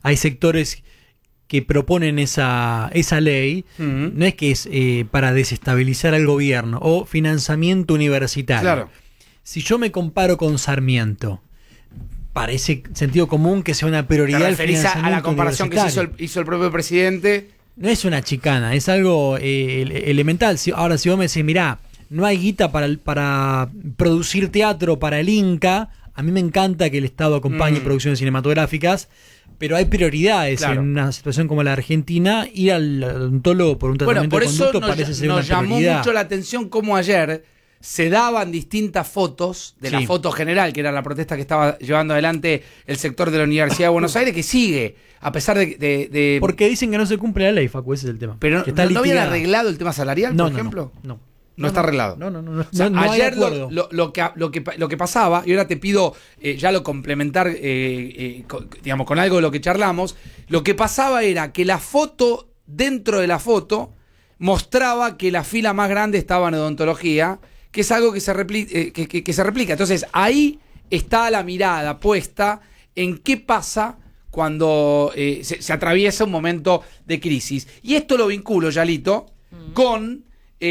hay sectores que proponen esa ley, no es que es para desestabilizar al gobierno o financiamiento universitario. Claro. Si yo me comparo con Sarmiento, parece sentido común que sea una prioridad. ¿Te el referís financiamiento a la comparación que hizo el propio presidente? No es una chicana, es algo elemental. Ahora, si vos me decís, mirá, no hay guita para producir teatro para el Inca, a mí me encanta que el Estado acompañe producciones cinematográficas, pero hay prioridades. Claro. En una situación como la Argentina. Ir al odontólogo por un tratamiento de conducto parece ser una prioridad. Nos llamó mucho la atención cómo ayer se daban distintas fotos de la foto general, que era la protesta que estaba llevando adelante el sector de la Universidad de Buenos Aires, que sigue, a pesar de porque dicen que no se cumple la ley, Facu, ese es el tema. Pero ¿no habían arreglado el tema salarial, por ejemplo? No está arreglado. No, o sea, no ayer lo que pasaba, y ahora te pido ya lo complementar, digamos, con algo de lo que charlamos, lo que pasaba era que la foto, dentro de la foto, mostraba que la fila más grande estaba en odontología, que es algo que se replica. Entonces, ahí está la mirada puesta en qué pasa cuando se atraviesa un momento de crisis. Y esto lo vinculo, Yalito, con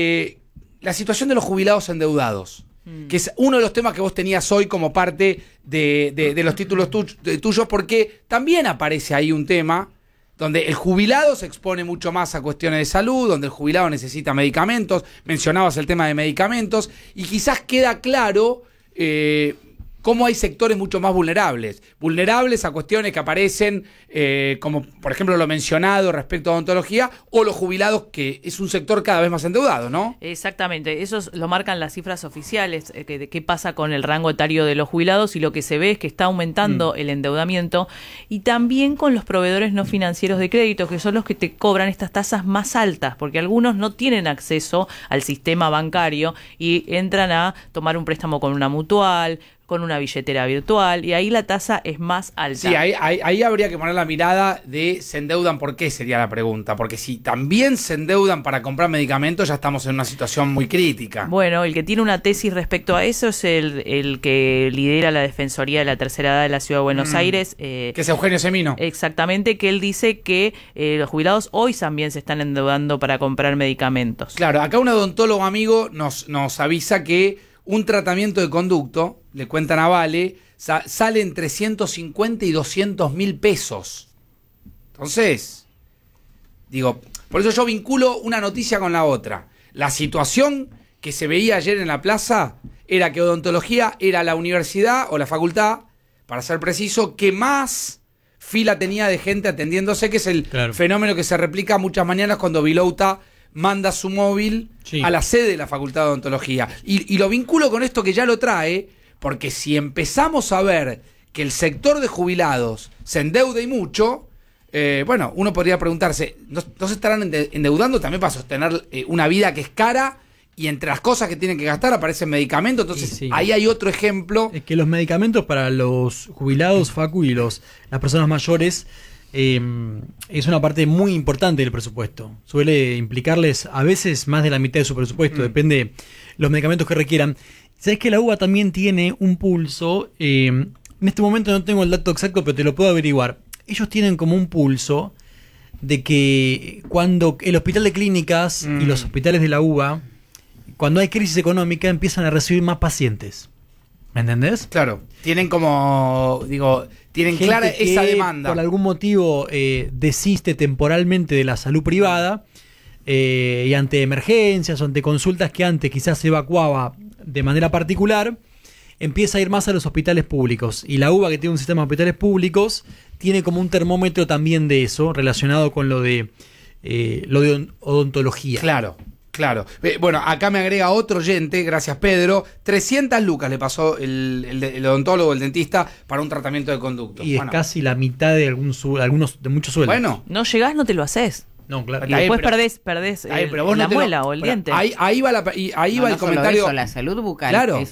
la situación de los jubilados endeudados, que es uno de los temas que vos tenías hoy como parte de los títulos tuyos, porque también aparece ahí un tema donde el jubilado se expone mucho más a cuestiones de salud, donde el jubilado necesita medicamentos, mencionabas el tema de medicamentos, y quizás queda claro cómo hay sectores mucho más vulnerables a cuestiones que aparecen, como por ejemplo lo mencionado respecto a odontología, o los jubilados, que es un sector cada vez más endeudado, ¿no? Exactamente, eso lo marcan las cifras oficiales, de qué pasa con el rango etario de los jubilados, y lo que se ve es que está aumentando el endeudamiento, y también con los proveedores no financieros de crédito, que son los que te cobran estas tasas más altas, porque algunos no tienen acceso al sistema bancario y entran a tomar un préstamo con una mutual, con una billetera virtual, y ahí la tasa es más alta. Sí, ahí habría que poner la mirada de se endeudan por qué, sería la pregunta, porque si también se endeudan para comprar medicamentos, ya estamos en una situación muy crítica. Bueno, el que tiene una tesis respecto a eso es el que lidera la Defensoría de la Tercera Edad de la Ciudad de Buenos Aires. Que es Eugenio Semino. Exactamente, que él dice que los jubilados hoy también se están endeudando para comprar medicamentos. Claro, acá un odontólogo amigo nos avisa que un tratamiento de conducto, le cuentan a Vale, sale entre 150 y 200 mil pesos. Entonces, digo, por eso yo vinculo una noticia con la otra. La situación que se veía ayer en la plaza era que odontología era la universidad o la facultad, para ser preciso, que más fila tenía de gente atendiéndose, que es el fenómeno que se replica muchas mañanas cuando Vilouta manda su móvil a la sede de la Facultad de Odontología. Y lo vinculo con esto que ya lo trae, porque si empezamos a ver que el sector de jubilados se endeuda y mucho, bueno, uno podría preguntarse, ¿no se estarán endeudando también para sostener una vida que es cara? Y entre las cosas que tienen que gastar aparecen medicamentos. Entonces ahí hay otro ejemplo. Es que los medicamentos para los jubilados, Facu, y las personas mayores es una parte muy importante del presupuesto. Suele implicarles a veces más de la mitad de su presupuesto, depende de los medicamentos que requieran. ¿Sabes que la UBA también tiene un pulso? En este momento no tengo el dato exacto, pero te lo puedo averiguar. Ellos tienen como un pulso de que cuando el hospital de clínicas y los hospitales de la UBA, cuando hay crisis económica, empiezan a recibir más pacientes. ¿Me entendés? Claro, tienen como, digo, tienen gente clara esa demanda. Por algún motivo desiste temporalmente de la salud privada y ante emergencias o ante consultas que antes quizás se evacuaba de manera particular, empieza a ir más a los hospitales públicos. Y la UBA, que tiene un sistema de hospitales públicos, tiene como un termómetro también de eso, relacionado con lo de odontología. Claro. Claro. Bueno, acá me agrega otro oyente, gracias Pedro, 300 lucas le pasó el odontólogo, el dentista, para un tratamiento de conducto. Y es casi la mitad de de muchos sueldos. Bueno. No llegás, no te lo haces. No, claro. Y después perdés la muela o el diente. Ahí va el comentario. Eso, la salud bucal claro.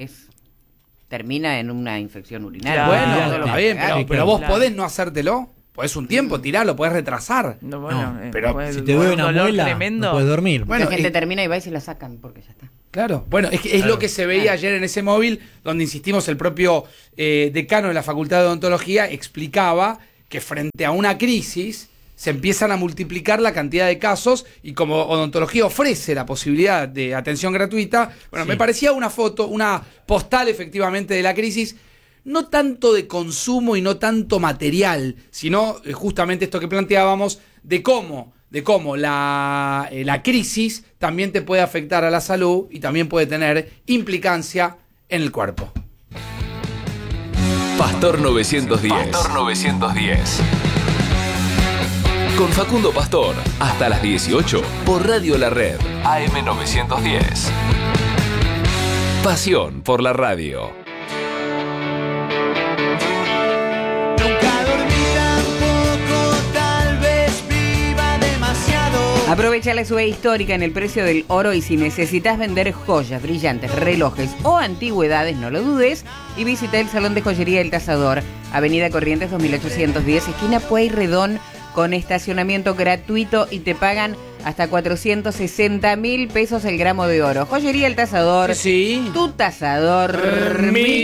termina en una infección urinaria. Bueno, está bien, pero vos podés no hacértelo. Podés un tiempo tirarlo, podés retrasar. Pero si te duele una muela, no podés dormir. Bueno, la gente termina y va y se la sacan porque ya está. Claro, bueno, es lo que se veía ayer en ese móvil, donde insistimos, el propio decano de la Facultad de Odontología explicaba que frente a una crisis se empiezan a multiplicar la cantidad de casos y como odontología ofrece la posibilidad de atención gratuita, bueno, me parecía una foto, una postal efectivamente de la crisis, no tanto de consumo y no tanto material, sino justamente esto que planteábamos de cómo la crisis también te puede afectar a la salud y también puede tener implicancia en el cuerpo. Pastor 910. Pastor 910. Con Facundo Pastor, hasta las 18 por Radio La Red, AM 910. Pasión por la radio. Aprovecha la subida histórica en el precio del oro y si necesitas vender joyas, brillantes, relojes o antigüedades, no lo dudes y visita el Salón de Joyería El Tasador, Avenida Corrientes 2810, esquina Pueyrredón, con estacionamiento gratuito y te pagan hasta 460.000 pesos el gramo de oro. Joyería El Tasador. Sí. Tu tasador. Mi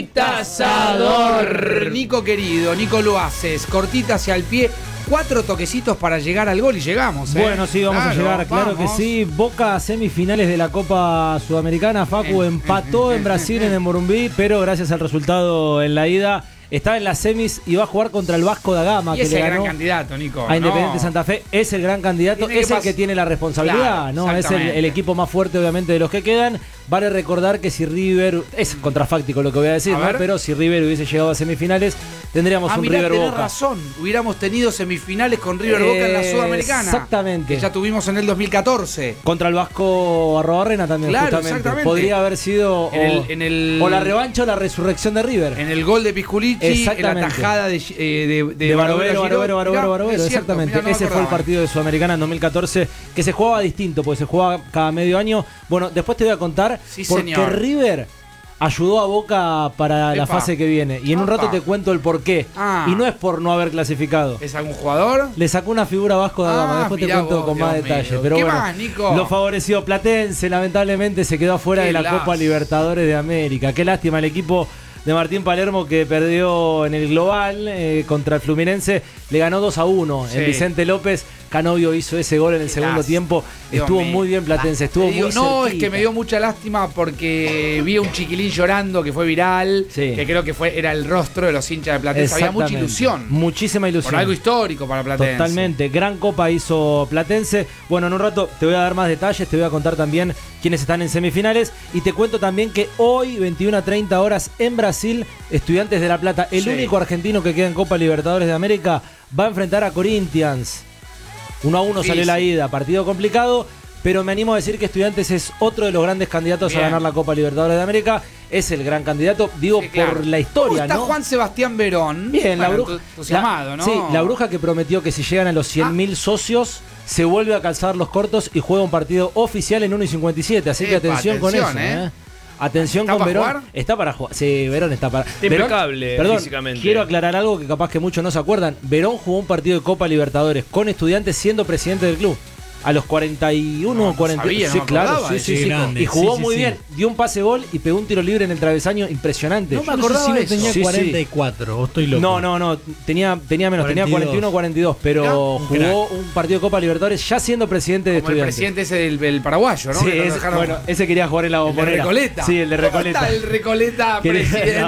tasador. Nico querido, Nico lo haces. Cortita hacia el pie. 4 toquecitos para llegar al gol y llegamos. Bueno, sí, vamos a llegar, claro que sí. Boca semifinales de la Copa Sudamericana. Facu empató en Brasil, en el Morumbi, pero gracias al resultado en la ida, está en las semis y va a jugar contra el Vasco da Gama, y que es le el ganó gran candidato, Nico. a Independiente Santa Fe. Es el gran candidato, es el que tiene la responsabilidad, Claro, ¿no? Es el equipo más fuerte, obviamente, de los que quedan. Vale recordar que si River, es contrafáctico lo que voy a decir, ¿no? Pero si River hubiese llegado a semifinales, tendríamos un mirá, River tenés Boca. razón, hubiéramos tenido semifinales con River Boca en la Sudamericana. Exactamente. Que ya tuvimos en el 2014. Contra el Vasco Arrobarrena también, Claro, justamente. exactamente. Podría haber sido o la revancha o la resurrección de River. En el gol de Pisculichi, en la tajada de Barovero, exactamente. Ese fue el partido de Sudamericana en 2014, que se jugaba distinto, porque se jugaba cada medio año. Bueno, después te voy a contar, porque River ayudó a Boca para la fase que viene. Y en un rato te cuento el porqué. Y no es por no haber clasificado. ¿Es algún jugador? Le sacó una figura a Vasco da Gama. Después te cuento con más detalle. Pero ¿Qué bueno, más, Nico? lo favoreció Platense. Lamentablemente se quedó afuera de la Copa Libertadores de América. Qué lástima el equipo de Martín Palermo, que perdió en el global contra el Fluminense. Le ganó 2-1 en Vicente López. Canovio hizo ese gol en el segundo tiempo. Estuvo muy bien Platense, estuvo muy cerquita. No, es que me dio mucha lástima porque vi a un chiquilín llorando que fue viral, que creo que era el rostro de los hinchas de Platense. Había mucha ilusión. Muchísima ilusión. Por algo histórico para Platense. Totalmente. Gran Copa hizo Platense. Bueno, en un rato te voy a dar más detalles, te voy a contar también quiénes están en semifinales y te cuento también que hoy, 21:30 horas, en Brasil, Estudiantes de La Plata, el único argentino que queda en Copa Libertadores de América, va a enfrentar a Corinthians. 1-1 salió la ida, partido complicado, pero me animo a decir que Estudiantes es otro de los grandes candidatos a ganar la Copa Libertadores de América. Es el gran candidato, digo, por la historia, ¿Cómo está ¿no? Juan Sebastián Verón? Bien, la bruja. Entusiasmado, ¿no? Sí, la bruja que prometió que si llegan a los 100.000 socios, se vuelve a calzar los cortos y juega un partido oficial en 1:57. Así que atención con eso, ¿eh? Atención con Verón. Jugar? Está para jugar. Sí, Verón está para. Impecable Verón, físicamente. Quiero aclarar algo que capaz que muchos no se acuerdan. Verón jugó un partido de Copa Libertadores con Estudiantes siendo presidente del club. A los 41 o 40. Sabía, sí, no claro, sí. Y jugó muy bien. Dio un pase gol y pegó un tiro libre en el travesaño impresionante. No me acordaba si no tenía eso. 44, o estoy loco. No, tenía menos, 42. tenía 41 o 42, pero jugó un partido de Copa Libertadores ya siendo presidente de Como el Estudiantes. presidente ese del paraguayo, ¿no? Sí, bueno, ese quería jugar en la Bombonera. ¿El de Recoleta? Sí, el de Recoleta. ¿Cómo está el Recoleta presidente?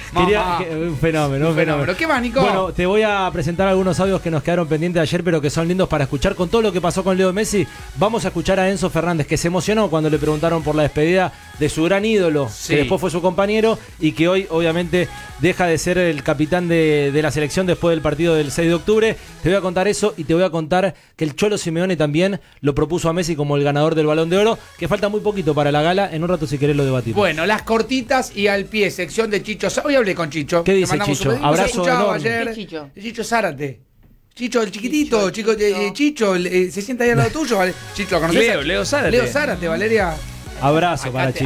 Un fenómeno. ¿Qué más, Nico? Bueno, te voy a presentar algunos audios que nos quedaron pendientes ayer, pero que son lindos para escuchar. Con todo lo que pasó con Leo Messi, vamos a escuchar a Enzo Fernández, que se emocionó cuando le preguntaron por la despedida de su gran ídolo, que después fue su compañero y que hoy obviamente deja de ser el capitán de la selección después del partido del 6 de octubre. Te voy a contar eso y te voy a contar que el Cholo Simeone también lo propuso a Messi como el ganador del Balón de Oro, que falta muy poquito para la gala. En un rato, si querés, lo debatimos. Bueno, las cortitas y al pie, sección de Chicho. Hoy hablé con Chicho. ¿Qué dice Chicho? Abrazo enorme. Ayer. Chicho? Chicho Zárate. Chicho, el chiquitito, Chicho, se sienta ahí al lado tuyo. Chicho, ¿lo conocés? Leo Zárate. Leo Zárate, Valeria. Abrazo para Chicho.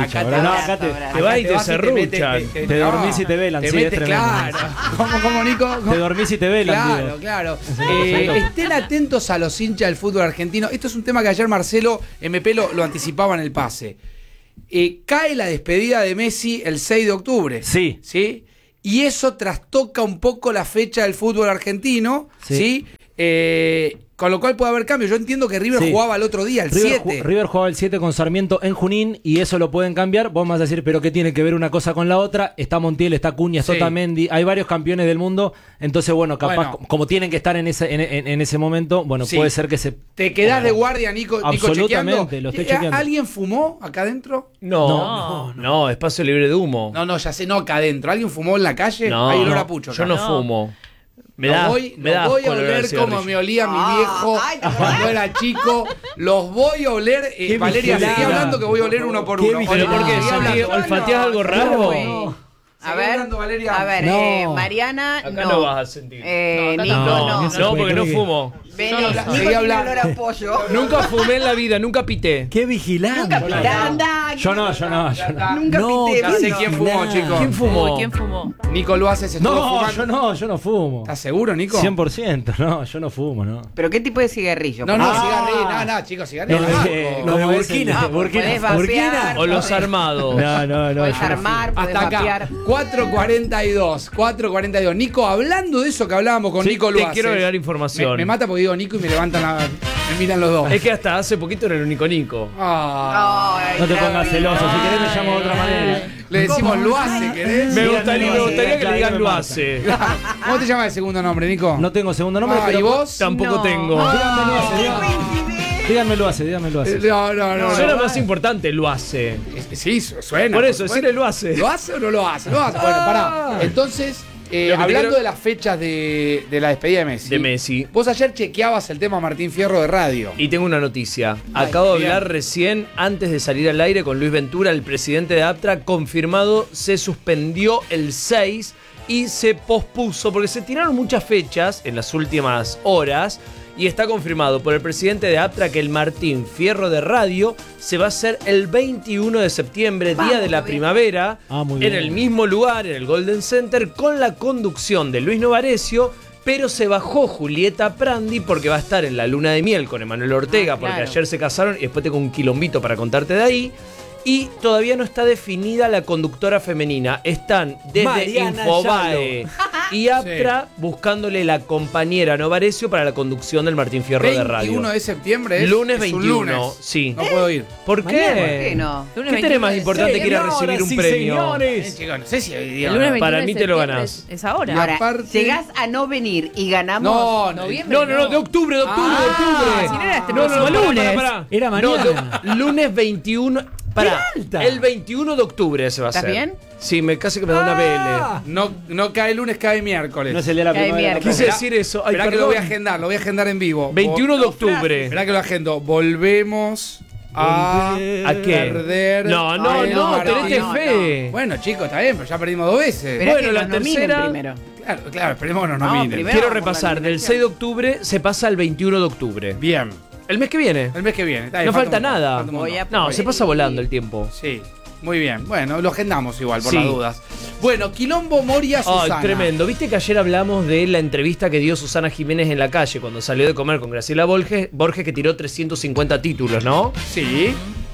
Te va y te serruchan. Te dormís y te velan. Te Sí, metes, es tremendo. claro. ¿Cómo, Nico? Te dormís y te velan. Claro. Estén atentos a los hinchas del fútbol argentino. Esto es un tema que ayer Marcelo MP lo anticipaba en el pase. Cae la despedida de Messi el 6 de octubre. Sí. ¿Sí? y eso trastoca un poco la fecha del fútbol argentino, ¿sí? Con lo cual puede haber cambio. Yo entiendo que River jugaba el otro día, el 7. River jugaba el 7 con Sarmiento en Junín y eso lo pueden cambiar. Vos me vas a decir, pero ¿qué tiene que ver una cosa con la otra? Está Montiel, está Cuña, está Otamendi, hay varios campeones del mundo. Entonces, bueno, capaz, como tienen que estar en ese momento, bueno, puede ser que se... ¿Te quedás de guardia, Nico? Absolutamente, lo estoy chequeando. ¿Alguien fumó acá adentro? No, espacio libre de humo. No, ya sé, no acá adentro. ¿Alguien fumó en la calle? No, hay olor a pucho. Yo no fumo. Me voy a oler como me olía mi viejo cuando era chico. Los voy a oler. Valeria, seguí hablando que voy a oler uno por uno. ¿Pero por qué? ¿Olfateás algo raro? A ver, Mariana, acá no vas a sentir. Nico, no. Porque no fumo. Seguí hablando. Nunca fumé en la vida, nunca pité. ¡Qué vigilante! Yo no. Nunca pité. Ya sé quién fumó, chicos. ¿Quién fumó? Nico Luaces estuvo fumando. Yo no fumo. ¿Estás seguro, Nico? 100%, no, yo no fumo, no. ¿Pero qué tipo de cigarrillo? Cigarrillo. Chicos, cigarrillo. Los de Burkina. O los armados. No. Puedes armar, puedes acá. 4:42. Nico, hablando de eso que hablábamos con Nico Luaces. Te quiero agregar información. Me mata porque digo Nico y me levantan me miran los dos. Es que hasta hace poquito era el único Nico. No te pongas celoso, si querés me llamo de otra manera. Le decimos Luace, ¿querés? Me gustaría que le digan Luace. ¿Cómo te llamas de segundo nombre, Nico? No tengo segundo nombre, ¿Y vos? Tampoco tengo. Díganme Luace. No. Suena más importante Luace. Sí, suena. Por eso, decirle Luace. ¿Lo hace o no lo hace? Bueno, pará. Entonces, hablando de las fechas de la despedida de Messi. Vos ayer chequeabas el tema Martín Fierro de radio. Y tengo una noticia. Acabo de hablar recién, antes de salir al aire, con Luis Ventura, el presidente de Aptra, confirmado, se suspendió el 6 y se pospuso, porque se tiraron muchas fechas en las últimas horas. Y está confirmado por el presidente de Aptra que el Martín Fierro de radio se va a hacer el 21 de septiembre, día de la primavera, en el mismo lugar, en el Golden Center, con la conducción de Luis Novarecio, pero se bajó Julieta Prandi porque va a estar en la luna de miel con Emanuel Ortega, porque ayer se casaron y después tengo un quilombito para contarte de ahí. Y todavía no está definida la conductora femenina. Están desde Mariana Infobae y Aptra buscándole la compañera a Novarecio para la conducción del Martín Fierro de radio. 21 de septiembre es lunes es 21, lunes. sí. No puedo ir. ¿Por qué? ¿Por qué no? ¿Qué tenés más importante que ir a recibir un premio? Chicos, no sé si hoy día. El lunes 21 Para de mí te lo septiembre ganás. Es ahora. Y Ahora, aparte- llegás a no venir y ganamos noviembre. No, de octubre. Si no era este próximo lunes. Pará. Era mañana. Lunes 21. Pará, el 21 de octubre se va a hacer. ¿Estás bien? Sí, casi que me da una BL. No cae lunes, cae miércoles. No es el de la Cae primavera. miércoles. Quise decir eso. Ay, Esperá que lo voy a perdón. agendar en vivo. 21 de octubre. Esperá que lo agendo. Volvemos a ¿A qué? perder. No, tenete fe. Bueno, chicos, está bien, pero ya perdimos 2 veces. Esperá Bueno, que la nos nominen tercera- primero. Claro, esperemos que nos No, nominen. primero. Quiero vamos por la repasar. Del eliminación. 6 de octubre se pasa al 21 de octubre. Bien. El mes que viene. El mes que viene. Está bien, No falta un montón, nada. falta un montón. Voy a- No, se pasa volando el tiempo. Sí, muy bien. Bueno, lo agendamos igual, por Sí. las dudas. Bueno, Quilombo Moria Susana. Ay, tremendo. ¿Viste que ayer hablamos de la entrevista que dio Susana Jiménez en la calle cuando salió de comer con Graciela Borges, que tiró 350 títulos, ¿no? Sí.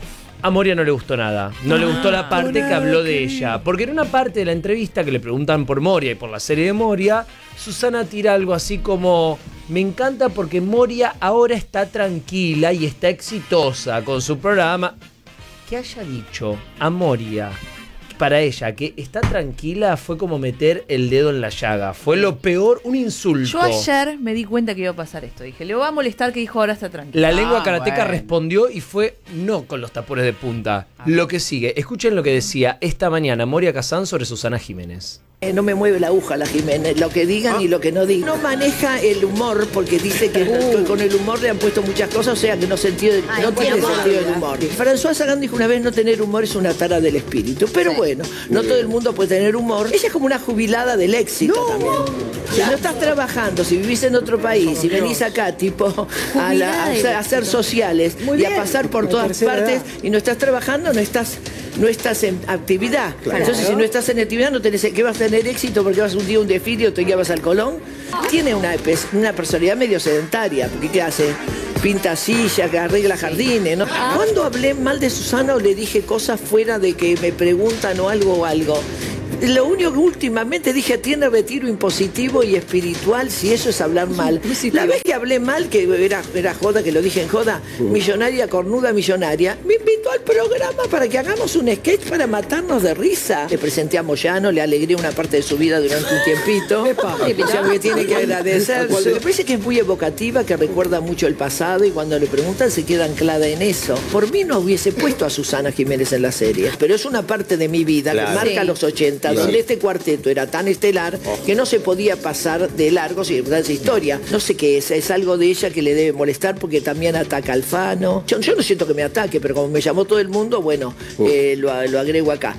A Moria no le gustó nada. No le gustó la parte que habló de ella. Porque en una parte de la entrevista que le preguntan por Moria y por la serie de Moria, Susana tira algo así como: me encanta porque Moria ahora está tranquila y está exitosa con su programa. Que haya dicho a Moria, para ella, que está tranquila, fue como meter el dedo en la llaga. Fue lo peor, un insulto. Yo ayer me di cuenta que iba a pasar esto. Dije, le va a molestar que dijo ahora está tranquilo. La lengua karateca bueno. respondió y fue no con los tapones de punta. Lo que sigue, escuchen lo que decía esta mañana Moria Kazán sobre Susana Jiménez. No me mueve la aguja la Jiménez, lo que digan y lo que no digan. No maneja el humor porque dice que con el humor le han puesto muchas cosas, o sea que no tiene sentido del humor. François Sagan dijo una vez: no tener humor es una tara del espíritu. Pero bueno, no todo el mundo puede tener humor. Ella es como una jubilada del éxito también. Si no estás trabajando, si vivís en otro país y venís acá tipo a hacer sociales y a pasar por todas partes y no estás trabajando, no estás en actividad. Entonces, si no estás en actividad, no tenés que vas a tener éxito porque vas un día a un desfile o te llevas al Colón. Tiene una personalidad medio sedentaria, porque ¿qué hace? Pinta sillas, que arregla jardines, ¿no? Cuando hablé mal de Susana o le dije cosas fuera de que me preguntan o algo, Lo único que últimamente dije, tiene retiro impositivo y espiritual, si eso es hablar mal. La vez que hablé mal, que era joda, que lo dije en joda, millonaria, cornuda, millonaria, me invitó al programa para que hagamos un sketch para matarnos de risa. Le presenté a Moyano, le alegré una parte de su vida durante un tiempito. Y pensaba que tiene que agradecerse. Me parece que es muy evocativa, que recuerda mucho el pasado y cuando le preguntan se queda anclada en eso. Por mí no hubiese puesto a Susana Jiménez en la serie, pero es una parte de mi vida que marca los 80, donde este cuarteto era tan estelar que no se podía pasar de largo sin esa historia. No sé qué es algo de ella que le debe molestar porque también ataca a Alfano. Yo no siento que me ataque, pero como me llamó todo el mundo, bueno, lo agrego acá.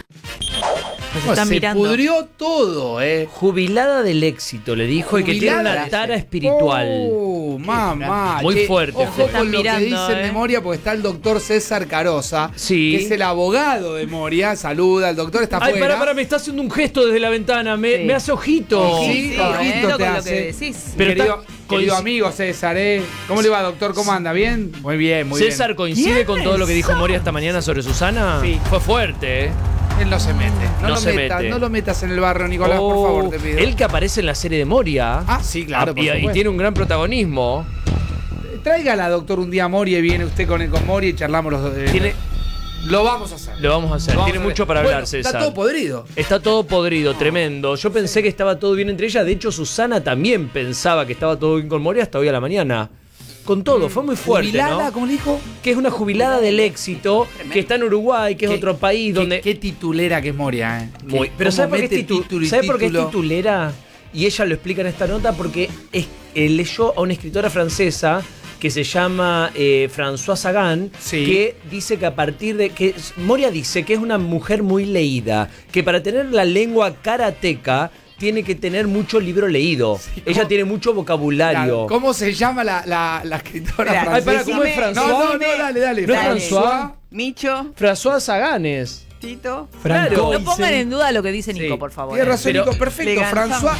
Se pudrió todo, Jubilada del éxito, le dijo, y que tiene una tara espiritual. Mamá. Muy fuerte. Ojo con lo que dice en Memoria, porque está el doctor César Carosa, que es el abogado de Moria. Saluda, el doctor está afuera. Para, me está haciendo un gesto desde la ventana. Me hace ojito. Sí, ojito te hace. Pero querido amigo César, ¿cómo le va, doctor? ¿Cómo anda? ¿Bien? Muy bien, muy bien. ¿César coincide con todo lo que dijo Moria esta mañana sobre Susana? Sí. Fue fuerte, Él no se mete. No lo metas en el barro, Nicolás, por favor, te pido. Él que aparece en la serie de Moria. Ah, sí, claro. Y tiene un gran protagonismo. Tráigala, doctor, un día a Moria y viene usted con Moria y charlamos los dos. Lo vamos a hacer. Lo vamos a hacer. Tiene mucho para hablar, César. Está todo podrido. Está todo podrido, tremendo. Yo pensé que estaba todo bien entre ellas. De hecho, Susana también pensaba que estaba todo bien con Moria hasta hoy a la mañana. Con todo, fue muy fuerte, ¿Jubilada? ¿no? ¿Cómo le dijo? Que es una jubilada del éxito, que está en Uruguay, que es otro país donde... Qué titulera que es Moria, Muy. Pero ¿sabe por qué es titulera? Y ella lo explica en esta nota porque leyó a una escritora francesa que se llama Françoise Sagan, que dice que a partir de... que Moria dice que es una mujer muy leída, que para tener la lengua karateca tiene que tener mucho libro leído. Ella tiene mucho vocabulario. Claro. ¿Cómo se llama la escritora francesa? ¿Cómo es François? No, dale. ¿No es François? Micho. François Saganes. Tito. Claro. No pongan en duda lo que dice Nico, por favor. Tiene razón, Nico, perfecto. François,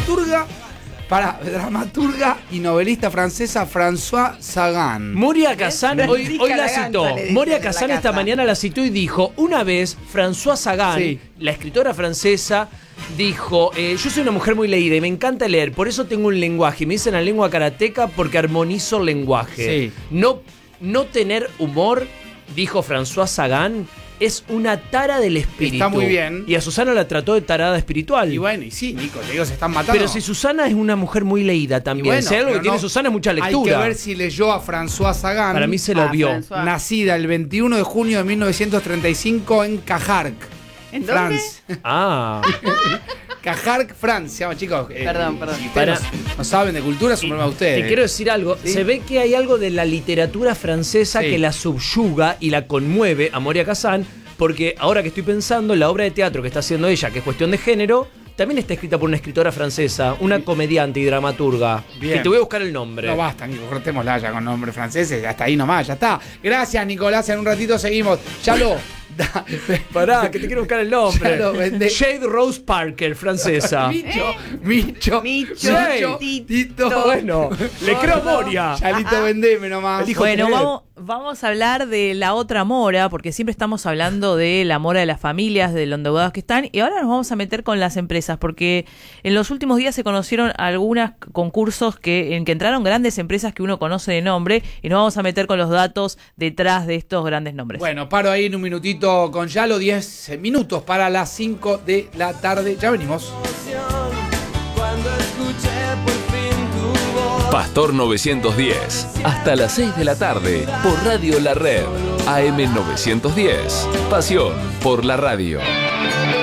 dramaturga y novelista francesa François Sagan. Moria Kazan hoy la citó. Moria Kazan esta mañana la citó y dijo, una vez François Sagan, la escritora francesa, dijo, yo soy una mujer muy leída y me encanta leer, por eso tengo un lenguaje. Y me dicen la lengua karateca porque armonizo el lenguaje. No tener humor, dijo François Sagan, es una tara del espíritu. Está muy bien. Y a Susana la trató de tarada espiritual. Y bueno, y sí, Nico, te digo, se están matando. Pero si Susana es una mujer muy leída también. Bueno, si hay algo que tiene Susana es mucha lectura. Hay que ver si leyó a François Sagan. Para mí se lo vio. François. Nacida el 21 de junio de 1935 en Cajarc, ¿En dónde? Cajarc, Francia. Chicos, Perdón. Si ustedes no saben de cultura, es un problema de ustedes. Te quiero decir algo. ¿Sí? Se ve que hay algo de la literatura francesa que la subyuga y la conmueve a Moria Kazan, porque ahora que estoy pensando, la obra de teatro que está haciendo ella, que es Cuestión de Género, también está escrita por una escritora francesa, una comediante y dramaturga. Bien. Que te voy a buscar el nombre. No basta, Nico, cortémosla ya con nombres franceses. Hasta ahí nomás, ya está. Gracias, Nicolás. En un ratito seguimos. Ya lo... Pará, que te quiero buscar el nombre. Ya lo vendé. Jade Rose Parker, francesa. Micho, Tito. Bueno, le creo a Moria. Chalito, vendeme nomás. Bueno, vamos a hablar de la otra Mora, porque siempre estamos hablando de la Mora de las familias, de los endeudados que están, y ahora nos vamos a meter con las empresas, porque en los últimos días se conocieron algunos concursos en que entraron grandes empresas que uno conoce de nombre, y nos vamos a meter con los datos detrás de estos grandes nombres. Bueno, paro ahí en un minutito con Yalo, 10 minutos para las 5 de la tarde. Ya venimos. Pastor 910. Hasta las 6 de la tarde por Radio La Red. AM 910. Pasión por la radio.